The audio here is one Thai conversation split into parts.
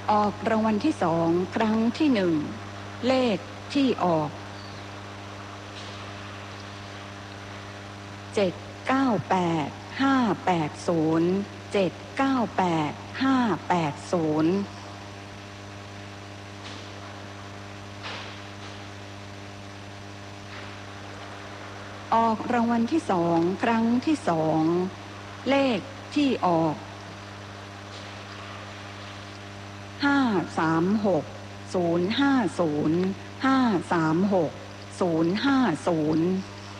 ออกรางวัลที่สองครั้งที่หนึ่งเลขที่ออก798-580 798-580ออกรางวัลที่สองครั้งที่สองเลขที่ออก536-050 536-050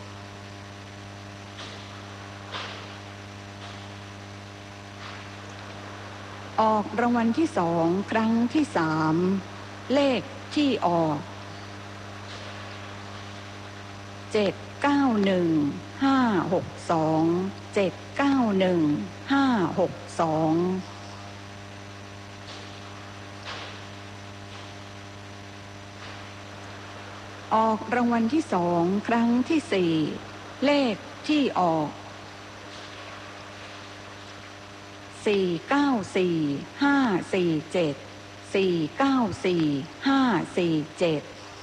ออกรางวัลที่สองครั้งที่สามเลขที่ออก791-562 791-562ออกรางวัลที่สองครั้งที่สี่เลขที่ออก494-547 494-547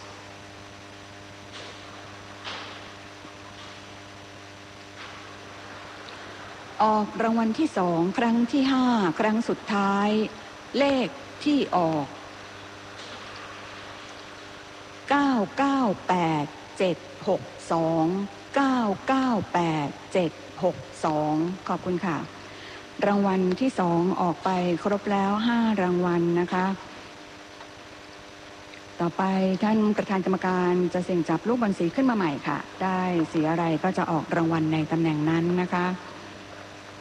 ออกรางวัลที่สองครั้งที่ห้าครั้งสุดท้ายเลขที่ออก998-762 998-762ขอบคุณค่ะรางวัลที่สองออกไปครบแล้ว5รางวัลนะคะต่อไปท่านประธานกรรมการจะเสี่ยงจับลูกบอลสีขึ้นมาใหม่ค่ะได้สีอะไรก็จะออกรางวัลในตำแหน่งนั้นนะคะ